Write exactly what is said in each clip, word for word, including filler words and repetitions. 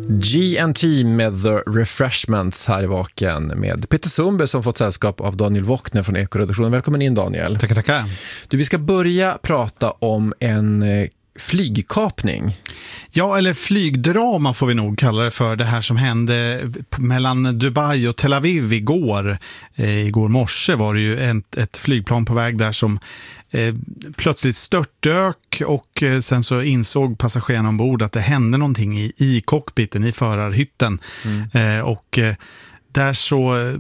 G and T med The Refreshments här i Vaken med Peter Sundberg som fått sällskap av Daniel Wockner från Ekoredaktionen. Välkommen in, Daniel. Tackar, tackar. Du, vi ska börja prata om en flygkapning. Ja, eller flygdrama får vi nog kalla det för. Det här som hände mellan Dubai och Tel Aviv igår. Eh, igår morse var det ju ett, ett flygplan på väg där som eh, plötsligt störtdök och eh, sen så insåg passagerarna ombord att det hände någonting i, i cockpiten, i förarhytten. Mm. Eh, och eh, där så... Eh,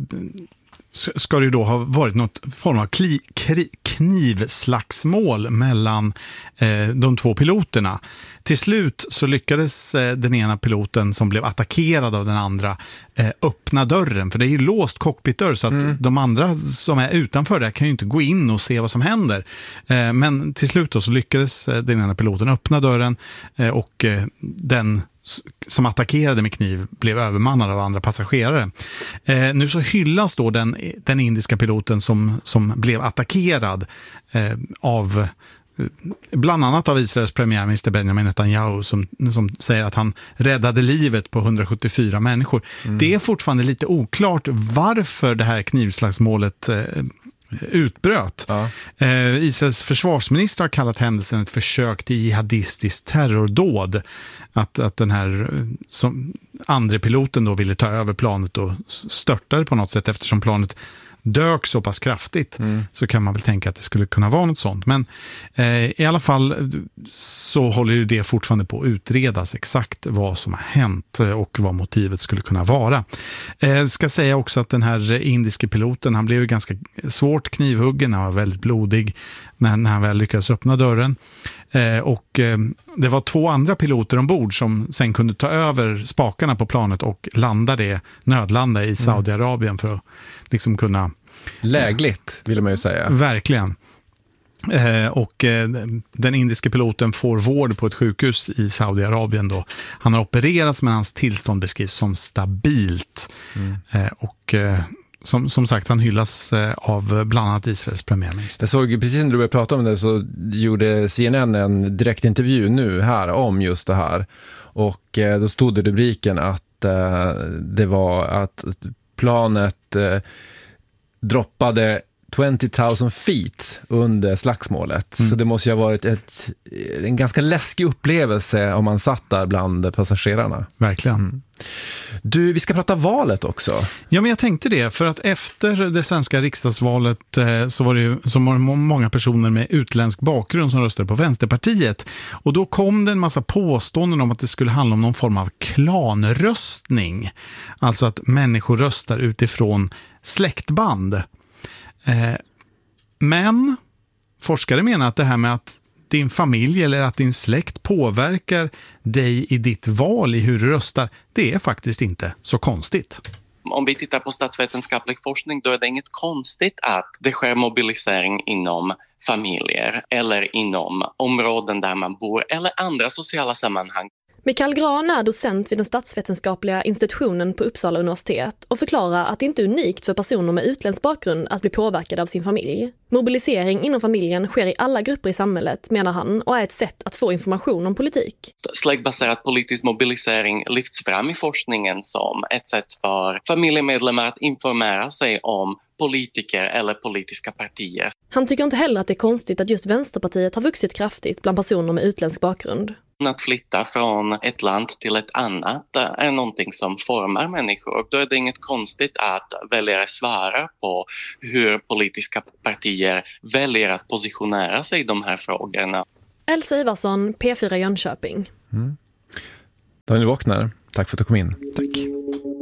ska det ju då ha varit något form av kli, kri, knivslagsmål mellan eh, de två piloterna. Till slut så lyckades eh, den ena piloten som blev attackerad av den andra eh, öppna dörren, för det är ju låst cockpitdörr så att mm. de andra som är utanför där kan ju inte gå in och se vad som händer. Eh, men till slut då så lyckades eh, den ena piloten öppna dörren eh, och eh, den som attackerade med kniv blev övermannad av andra passagerare. Eh, nu så hyllas då den, den indiska piloten som, som blev attackerad eh, av bland annat av Israels premiärminister Benjamin Netanyahu som, som säger att han räddade livet på hundrasjuttiofyra människor. Mm. Det är fortfarande lite oklart varför det här knivslagsmålet eh, utbröt. Ja. Eh, Israels försvarsminister har kallat händelsen ett försök till jihadistiskt terrordåd. Att, att den här som andra piloten då ville ta över planet och störtade på något sätt eftersom planet dök så pass kraftigt mm. så kan man väl tänka att det skulle kunna vara något sånt. Men eh, i alla fall så håller ju det fortfarande på att utredas exakt vad som har hänt och vad motivet skulle kunna vara. Eh, ska säga också att den här indiske piloten, han blev ju ganska svårt knivhuggen, han var väldigt blodig när, när han väl lyckades öppna dörren. Eh, och eh, det var två andra piloter ombord som sen kunde ta över spakarna på planet och landa det, nödlanda i Saudiarabien för att liksom kunna... Lägligt, vill man ju säga. Verkligen. Eh, och eh, den indiske piloten får vård på ett sjukhus i Saudiarabien då. Han har opererats men hans tillstånd beskrivs som stabilt. Mm. Eh, och... Eh, Som, som sagt, han hyllas eh, av bland annat Israels premiärminister. Jag såg, precis när du började prata om det så gjorde C N N en direktintervju nu här om just det här. Och eh, då stod det i rubriken att eh, det var att planet eh, droppade tjugo tusen feet under slagsmålet. Mm. Så det måste ju ha varit ett, en ganska läskig upplevelse om man satt där bland passagerarna. Verkligen. Mm. Du, vi ska prata valet också. Ja, men jag tänkte det. För att efter det svenska riksdagsvalet eh, så var det ju så många personer med utländsk bakgrund som röstade på Vänsterpartiet. Och då kom det en massa påståenden om att det skulle handla om någon form av klanröstning. Alltså att människor röstar utifrån släktband. Eh, men forskare menar att det här med att din familj eller att din släkt påverkar dig i ditt val i hur du röstar, det är faktiskt inte så konstigt. Om vi tittar på statsvetenskaplig forskning då är det inget konstigt att det sker mobilisering inom familjer eller inom områden där man bor eller andra sociala sammanhang. Mikael Gran är docent vid den statsvetenskapliga institutionen på Uppsala universitet och förklarar att det inte är unikt för personer med utländsk bakgrund att bli påverkade av sin familj. Mobilisering inom familjen sker i alla grupper i samhället, menar han, och är ett sätt att få information om politik. Släktbaserad politisk mobilisering lyfts fram i forskningen som ett sätt för familjemedlemmar att informera sig om politiker eller politiska partier. Han tycker inte heller att det är konstigt att just Vänsterpartiet har vuxit kraftigt bland personer med utländsk bakgrund. Att flytta från ett land till ett annat är någonting som formar människor. Då är det inget konstigt att väljare svarar på hur politiska partier väljer att positionera sig i de här frågorna. Elsa Ivarsson, P fyra Jönköping. Mm. Daniel Wockner, tack för att du kom in. Tack.